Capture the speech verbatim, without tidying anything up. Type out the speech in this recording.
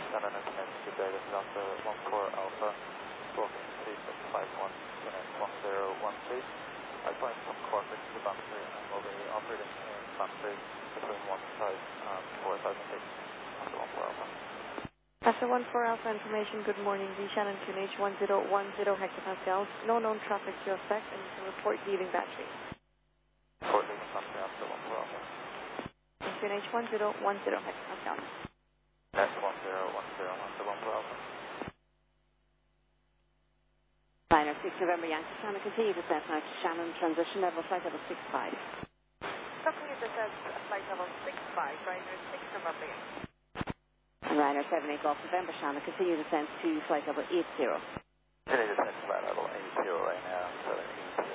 Shannon and Smith, good day. This is Alpha one four Alpha, walking two six five one, unit one zero one two. I find from Corpus to Banbury and will be operating in Banbury between one thousand and four thousand feet. Alpha one four Alpha. Alpha one four Alpha information, good morning. The Shannon Q N H one zero one zero hectopascals, no known traffic to affect, and to report leaving battery. Report leaving battery, Alpha one four Alpha. Q N H one zero one zero hectopascals. That's one zero one zero, Alpha one four Alpha. Liner six November Yankee, Shannon, continue to set out Shannon, transition level, flight level six five. Continue to set flight level six five, Ryder six November Yankee. And Ryder seven eight Golf November, Shannon, continue to send to flight level eight zero. Continue to send flight level eight zero right now, so eight